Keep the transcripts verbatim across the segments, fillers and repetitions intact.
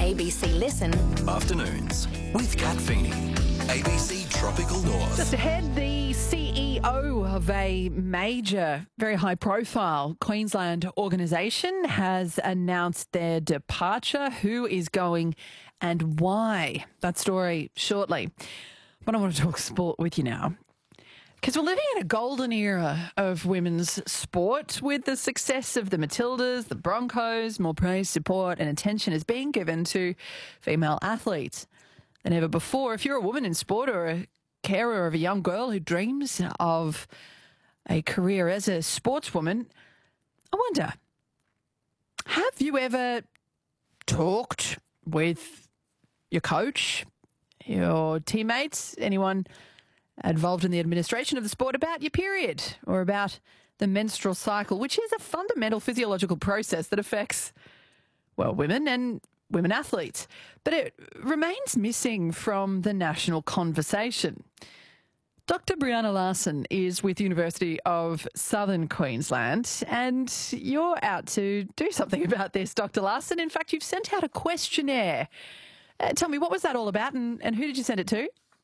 A B C Listen. Afternoons with Kat Feeney, A B C Tropical North. Just ahead, the C E O of a major, very high-profile Queensland organisation has announced their departure. Who is going and why? That story shortly. But I want to talk sport with you now, because we're living in a golden era of women's sport with the success of the Matildas, the Broncos. More praise, support and attention is being given to female athletes than ever before. If you're a woman in sport or a carer of a young girl who dreams of a career as a sportswoman, I wonder, have you ever talked with your coach, your teammates, anyone involved in the administration of the sport about your period or about the menstrual cycle, which is a fundamental physiological process that affects, well, women and women athletes, but it remains missing from the national conversation. Doctor Brianna Larson is with University of Southern Queensland, and you're out to do something about this, Doctor Larson. In fact, you've sent out a questionnaire. Uh, tell me, what was that all about, and, and who did you send it to?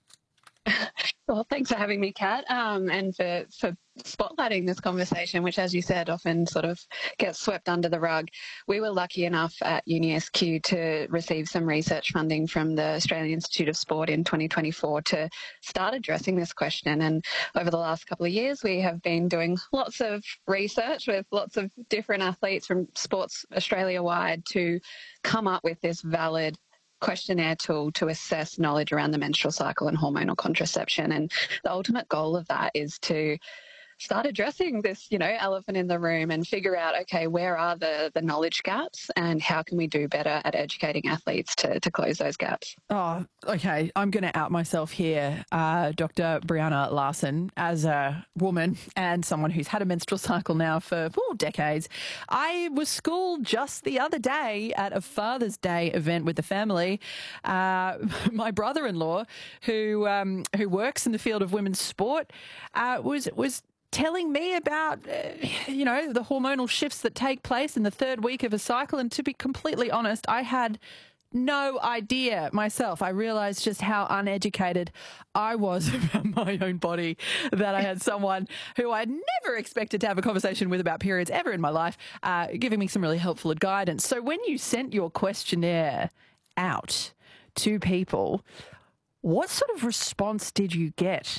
Well, thanks for having me, Kat, um, and for, for spotlighting this conversation, which, as you said, often sort of gets swept under the rug. We were lucky enough at Uni S Q to receive some research funding from the Australian Institute of Sport in twenty twenty-four to start addressing this question. And over the last couple of years, we have been doing lots of research with lots of different athletes from Sports Australia-wide to come up with this valid questionnaire tool to assess knowledge around the menstrual cycle and hormonal contraception. And the ultimate goal of that is to start addressing this, you know, elephant in the room and figure out, okay, where are the, the knowledge gaps and how can we do better at educating athletes to, to close those gaps? Oh, okay. I'm going to out myself here, uh, Doctor Brianna Larson, as a woman and someone who's had a menstrual cycle now for oh, decades. I was schooled just the other day at a Father's Day event with the family. Uh, my brother-in-law, who um, who works in the field of women's sport, uh, was was telling me about, uh, you know, the hormonal shifts that take place in the third week of a cycle. And to be completely honest, I had no idea myself. I realised just how uneducated I was about my own body, that I had someone who I'd never expected to have a conversation with about periods ever in my life, uh, giving me some really helpful guidance. So when you sent your questionnaire out to people, what sort of response did you get?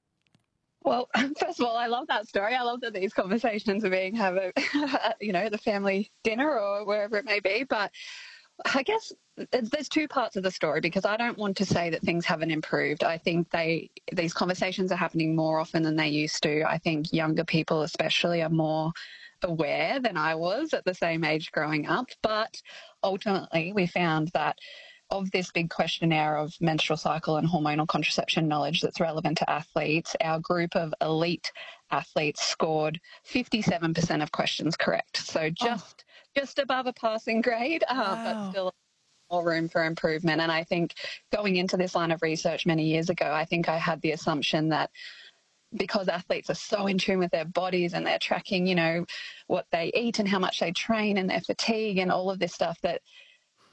Well, first of all, I love that story. I love that these conversations are being have a, you know, the family dinner or wherever it may be. But I guess there's two parts of the story, because I don't want to say that things haven't improved. I think they these conversations are happening more often than they used to. I think younger people especially are more aware than I was at the same age growing up. But ultimately, we found that of this big questionnaire of menstrual cycle and hormonal contraception knowledge that's relevant to athletes, our group of elite athletes scored fifty-seven percent of questions correct. So just oh. just above a passing grade, uh, wow. but still more room for improvement. And I think going into this line of research many years ago, I think I had the assumption that because athletes are so in tune with their bodies and they're tracking, you know, what they eat and how much they train and their fatigue and all of this stuff, that